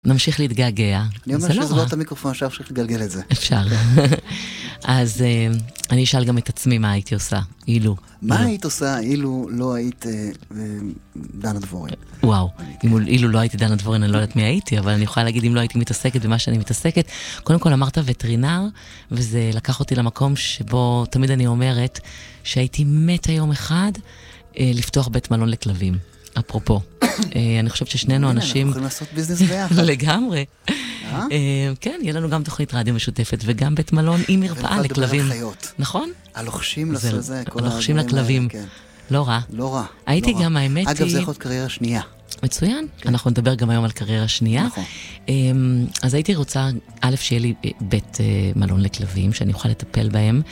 נמשיך להתגעגע. אני אומר שזה לא את המיקרופון, אפשר לגלגל את זה. אפשר. אז אני אשאל גם את עצמי מה הייתי עושה, אילו. מה היית עושה אילו לא היית דנה דבורין? וואו, אילו לא הייתי דנה דבורין, אני לא יודעת מי הייתי, אבל אני יכולה להגיד אם לא הייתי מתעסקת במה שאני מתעסקת. קודם כל אמרת וטרינר, וזה לקח אותי למקום שבו תמיד אני אומרת שהייתי מתה יום אחד לפתוח בית מלון לכלבים. אפרופו. אני חושבת ששנינו אנשים... אנחנו יכולים לעשות ביזנס ביחד. לגמרי. כן, יהיה לנו גם תוכנית רדיו משותפת, וגם בית מלון עם מרפאה לכלבים. נכון? הלוחשים לזה. הלוחשים לכלבים. לא רע. לא רע. הייתי גם, האמת היא... אגב, זה יכול להיות קריירה שנייה. מצוין. אנחנו נדבר גם היום על קריירה שנייה. נכון. אז הייתי רוצה, א', שיהיה לי בית מלון לכלבים, שאני אוכל לטפל בהם.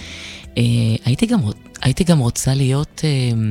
הייתי גם רוצה להיות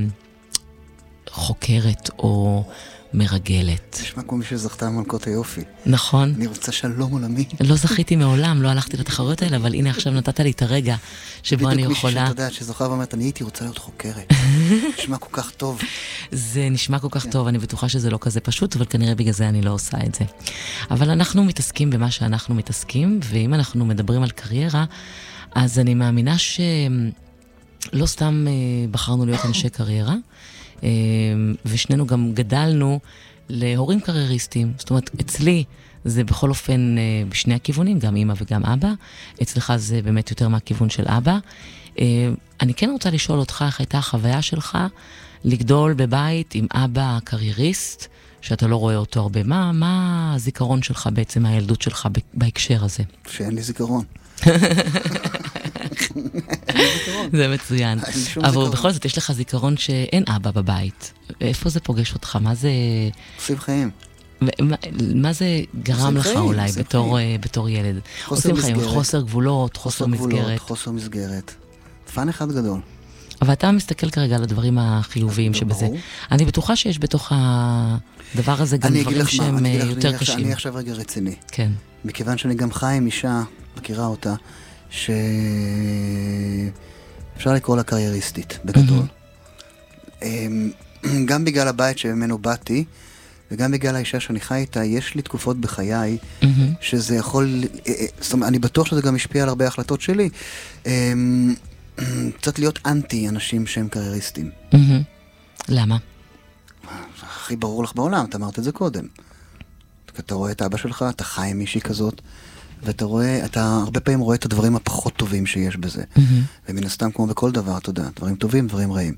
חוקרת או מרגלת. נשמע כמו מי שזכתה מלכות היופי. נכון. אני רוצה שלום עולמי. לא זכיתי מעולם, לא הלכתי לתחרויות האלה, אבל הנה עכשיו נתת לי את הרגע שבו אני יכולה... בדיוק מישהו שאתה יודע שזוכה ואומרת, אני הייתי רוצה להיות חוקרת. נשמע כל כך טוב. זה נשמע כל כך טוב, אני בטוחה שזה לא כזה פשוט, אבל כנראה בגלל זה אני לא עושה את זה. אבל אנחנו מתעסקים במה שאנחנו מתעסקים, ואם אנחנו מדברים על קריירה, אז אני מאמינה שלא סתם בחרנו להיות אנשי קריירה, ושנינו גם גדלנו להורים קרייריסטים. זאת אומרת, אצלי זה בכל אופן בשני הכיוונים, גם אמא וגם אבא. אצלך זה באמת יותר מהכיוון של אבא. אני כן רוצה לשאול אותך, איך הייתה החוויה שלך לגדול בבית עם אבא קרייריסט, שאתה לא רואה אותו הרבה? מה הזיכרון שלך בעצם, הילדות שלך בהקשר הזה? שאין לי זיכרון. זה מצוין. אבל בכל זאת יש לך זיכרון שאין אבא בבית. איפה זה פוגש אותך? מה זה... עושים חיים. מה זה גרם לך אולי בתור ילד? עושים חיים, חוסר גבולות, חוסר מסגרת. חוסר מסגרת. פן אחד גדול. אבל אתה מסתכל כרגע על הדברים החיוביים שבזה. אני בטוחה שיש בתוך הדבר הזה גם דברים שהם יותר קשים. אני עכשיו רגע רציני. כן. מכיוון שאני גם חי עם אישה, מכירה אותה, שאפשר לקרוא לה קרייריסטית, בגדול. גם בגלל הבית שממנו באתי, וגם בגלל האישה שאני חי איתה, יש לי תקופות בחיי, שזה יכול, זאת אומרת, אני בטוח שזה גם השפיע על הרבה החלטות שלי, קצת להיות אנטי אנשים שהם קרייריסטים. למה? הכי ברור לך בעולם, אתה אמרת את זה קודם. אתה רואה את אבא שלך, אתה חי עם מישהי כזאת, ואתה רואה, אתה הרבה פעמים רואה את הדברים הפחות טובים שיש בזה. ומן הסתם, כמו בכל דבר, אתה יודע, דברים טובים, דברים רעים.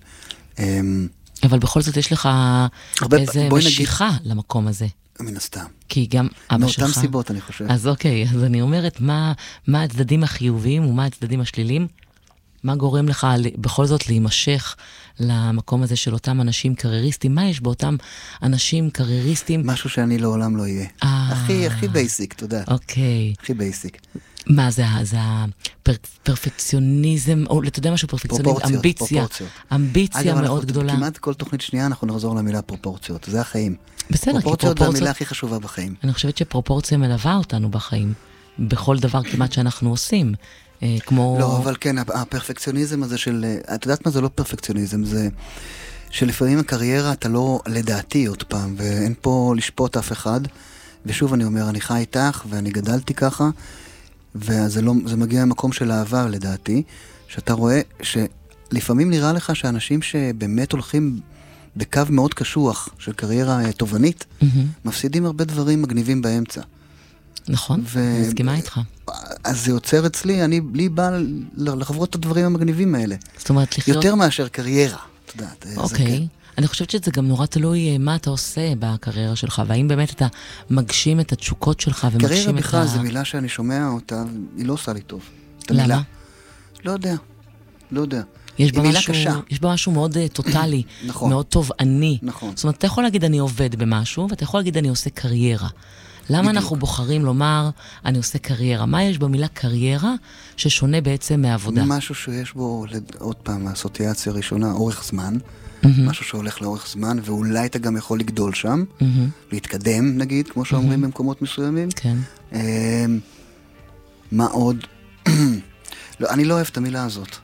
אבל בכל זאת יש לך איזה משיכה למקום הזה. מן הסתם. כי גם אבא שלך... מאותן סיבות, אני חושב. אז אוקיי, אז אני אומרת, מה הצדדים החיוביים ומה הצדדים השליליים? מה גורם לך בכל זאת להימשך למקום הזה של אותם אנשים קרייריסטים? מה יש באותם אנשים קרייריסטים? משהו שאני לעולם לא אהיה. הכי בייסיק, אתה יודע. אוקיי. הכי בייסיק. מה זה? זה הפרפקציוניזם, או אתה יודע משהו פרפקציוניזם? אמביציה מאוד גדולה. כמעט כל תוכנית שנייה אנחנו נחזור למילה פרופורציות. זה החיים. בסדר, פרופורציות זה המילה הכי חשובה בחיים. אני חושבת שפרופורציה מלווה אותנו בחיים. בכל דבר כמעט שאנחנו עושים. כמו... לא, אבל כן, הפרפקציוניזם הזה של... את יודעת מה זה לא פרפקציוניזם? זה שלפעמים הקריירה אתה לא לדעתי עוד פעם, ואין פה לשפוט אף אחד, ושוב אני אומר, אני חי איתך, ואני גדלתי ככה, וזה לא, זה מגיע ממקום של אהבה לדעתי, שאתה רואה שלפעמים נראה לך שאנשים שבאמת הולכים בקו מאוד קשוח של קריירה תובנית, מפסידים הרבה דברים מגניבים באמצע. נכון, אני מסכימה איתך. אז זה יוצר אצלי, לי בא לחברות את הדברים המגניבים האלה. זאת אומרת, לחיות... יותר מאשר קריירה, אתה יודע. אוקיי. אני חושבת שזה גם נורא תלוי מה אתה עושה בקריירה שלך, והאם באמת אתה מגשים את התשוקות שלך ומגשים את קריירה בכלל זו מילה שאני שומע אותה, היא לא עושה לי טוב. למה? לא יודע. לא יודע. יש בה משהו מאוד טוטלי, מאוד תובעני. נכון. זאת אומרת, אתה יכול להגיד אני עובד במשהו, ואתה יכול להגיד אני עושה קריירה. למה אנחנו בוחרים לומר, אני עושה קריירה? מה יש במילה קריירה ששונה בעצם מעבודה? משהו שיש בו, עוד פעם, האסוציאציה הראשונה, אורך זמן. משהו שהולך לאורך זמן, ואולי אתה גם יכול לגדול שם, להתקדם, נגיד, כמו שאומרים במקומות מסוימים. כן. מה עוד? לא, אני לא אוהב את המילה הזאת.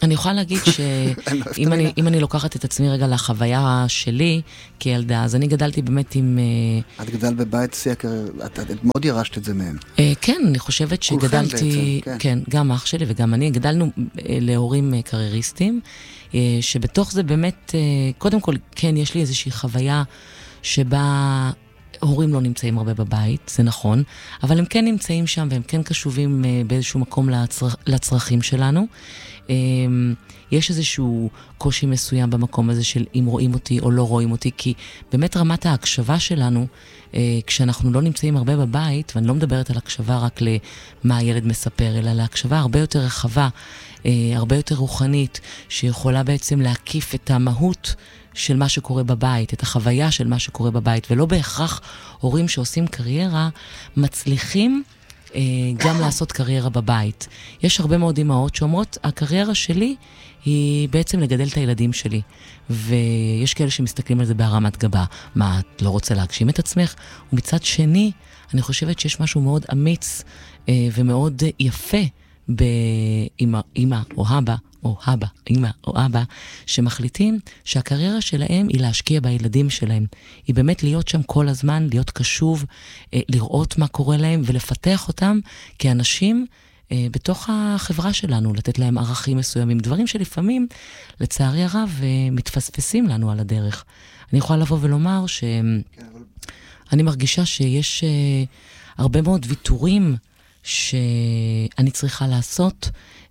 אני יכולה להגיד שאם אני לוקחת את עצמי רגע לחוויה שלי כילדה, אז אני גדלתי באמת עם... את גדלת בבית את מאוד ירשת את זה מהם. כן, אני חושבת שגדלתי... כן, גם אח שלי וגם אני, גדלנו להורים קרייריסטים, שבתוך זה באמת, קודם כל, כן, יש לי איזושהי חוויה שבה... הורים לא נמצאים הרבה בבית, זה נכון, אבל הם כן נמצאים שם והם כן קשובים באיזשהו מקום לצרכים שלנו. יש איזשהו קושי מסוים במקום הזה של אם רואים אותי או לא רואים אותי, כי באמת רמת ההקשבה שלנו, כשאנחנו לא נמצאים הרבה בבית, ואני לא מדברת על הקשבה רק למה הילד מספר, אלא להקשבה הרבה יותר רחבה, הרבה יותר רוחנית, שיכולה בעצם להקיף את המהות של מה שקורה בבית, את החוויה של מה שקורה בבית, ולא בהכרח הורים שעושים קריירה מצליחים גם לעשות קריירה בבית. יש הרבה מאוד אמהות שאומרות, הקריירה שלי היא בעצם לגדל את הילדים שלי, ויש כאלה שמסתכלים על זה בהרמת גבה. מה, את לא רוצה להגשים את עצמך? ומצד שני, אני חושבת שיש משהו מאוד אמיץ ומאוד יפה באמא או אבא, אמא או אבא, שמחליטים שהקריירה שלהם היא להשקיע בילדים שלהם. היא באמת להיות שם כל הזמן, להיות קשוב, לראות מה קורה להם ולפתח אותם כאנשים בתוך החברה שלנו, לתת להם ערכים מסוימים, דברים שלפעמים, לצערי הרב, מתפספסים לנו על הדרך. אני יכולה לבוא ולומר שאני מרגישה שיש הרבה מאוד ויתורים שאני צריכה לעשות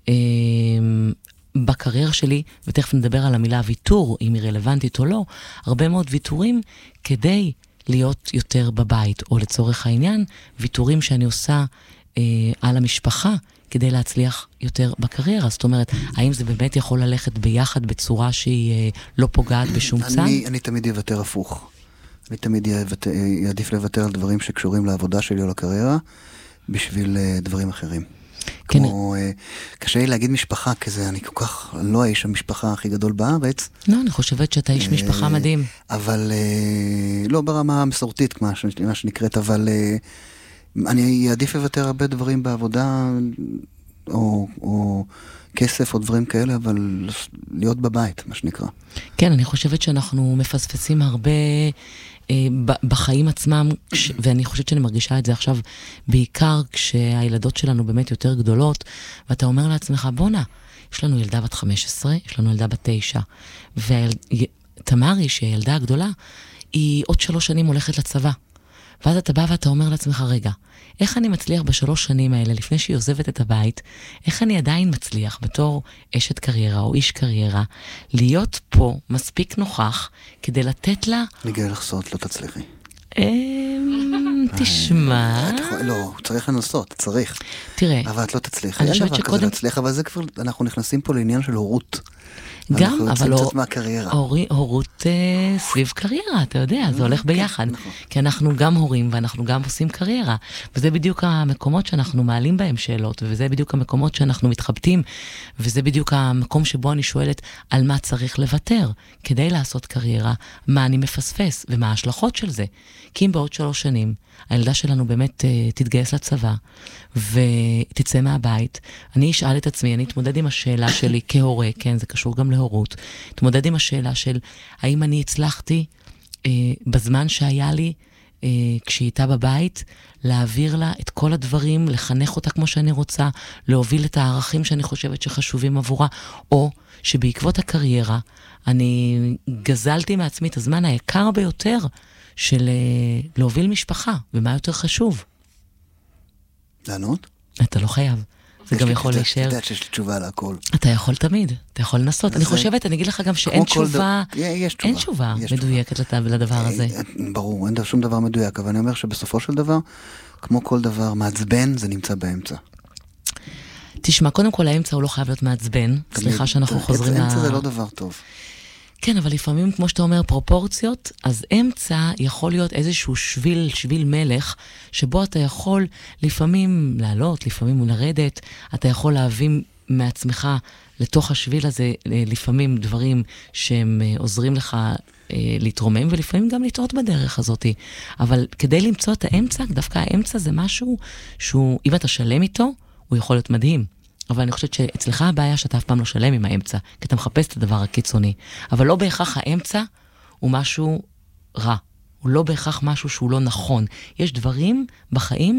בקריירה שלי, ותכף נדבר על המילה ויתור, אם היא רלוונטית או לא, הרבה מאוד ויתורים כדי להיות יותר בבית, או לצורך העניין, ויתורים שאני עושה על המשפחה, כדי להצליח יותר בקריירה. זאת אומרת, האם זה באמת יכול ללכת ביחד בצורה שהיא לא פוגעת בשום צד? אני תמיד יוותר הפוך. אני תמיד יעדיף לוותר על דברים שקשורים לעבודה שלי או לקריירה, בשביל דברים אחרים. כמו, קשה לי להגיד משפחה כזה, אני כל כך לא האיש המשפחה הכי גדול בארץ. לא, אני חושבת שאתה איש משפחה מדהים. אבל, לא ברמה המסורתית, מה שנקראת, אבל אני אעדיף לוותר הרבה דברים בעבודה, או כסף או דברים כאלה, אבל להיות בבית, מה שנקרא. כן, אני חושבת שאנחנו מפספסים הרבה בחיים עצמם, ואני חושבת שאני מרגישה את זה עכשיו בעיקר כשהילדות שלנו באמת יותר גדולות, ואתה אומר לעצמך, בונה, יש לנו ילדה בת 15, יש לנו ילדה בת 9, ותמרי, שהיא הילדה הגדולה, היא עוד 3 שנים הולכת לצבא. ואז אתה בא ואתה אומר לעצמך, רגע, איך אני מצליח ב3 שנים האלה, לפני שהיא עוזבת את הבית, איך אני עדיין מצליח בתור אשת קריירה או איש קריירה, להיות פה מספיק נוכח, כדי לתת לה... אני גאה לחסות, לא תצליחי. תשמע... לא, צריך לנסות, צריך. תראה, אבל את לא תצליחי. אין דבר כזה להצליח, אבל זה כבר, אנחנו נכנסים פה לעניין של הורות. גם, אבל הורות סביב קריירה, אתה יודע, זה הולך ביחד. כי אנחנו גם הורים ואנחנו גם עושים קריירה. וזה בדיוק המקומות שאנחנו מעלים בהם שאלות, וזה בדיוק המקומות שאנחנו מתחבטים, וזה בדיוק המקום שבו אני שואלת על מה צריך לוותר כדי לעשות קריירה, מה אני מפספס ומה ההשלכות של זה. כי אם בעוד 3 שנים הילדה שלנו באמת תתגייס לצבא ותצא מהבית, אני אשאל את עצמי, אני אתמודד עם השאלה שלי כהורה, כן, זה קשור גם להורות, אתמודד עם השאלה של האם אני הצלחתי בזמן שהיה לי כשהיא הייתה בבית, להעביר לה את כל הדברים, לחנך אותה כמו שאני רוצה, להוביל את הערכים שאני חושבת שחשובים עבורה, או שבעקבות הקריירה אני גזלתי מעצמי את הזמן היקר ביותר של להוביל משפחה, ומה יותר חשוב? לענות? אתה לא חייב. זה גם יכול להישאר. אתה יודעת שיש לי תשובה על הכל. אתה יכול תמיד, אתה יכול לנסות. אני חושבת, אני אגיד לך גם שאין תשובה, אין תשובה מדויקת לדבר הזה. ברור, אין שום דבר מדויק, אבל אני אומר שבסופו של דבר, כמו כל דבר מעצבן, זה נמצא באמצע. תשמע, קודם כל האמצע הוא לא חייב להיות מעצבן. סליחה שאנחנו חוזרים אמצע זה לא דבר טוב. כן, אבל לפעמים, כמו שאתה אומר, פרופורציות, אז אמצע יכול להיות איזשהו שביל מלך, שבו אתה יכול לפעמים לעלות, לפעמים לרדת, אתה יכול להביא מעצמך לתוך השביל הזה, לפעמים דברים שהם עוזרים לך להתרומם, ולפעמים גם לטעות בדרך הזאת. אבל כדי למצוא את האמצע, דווקא האמצע זה משהו שהוא, אם אתה שלם איתו, הוא יכול להיות מדהים. אבל אני חושבת שאצלך הבעיה שאתה אף פעם לא שלם עם האמצע, כי אתה מחפש את הדבר הקיצוני. אבל לא בהכרח האמצע הוא משהו רע. הוא לא בהכרח משהו שהוא לא נכון. יש דברים בחיים